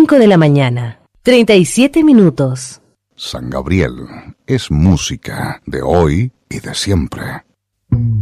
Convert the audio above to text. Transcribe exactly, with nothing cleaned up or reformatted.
cinco de la mañana, treinta y siete minutos. San Gabriel es música de hoy y de siempre.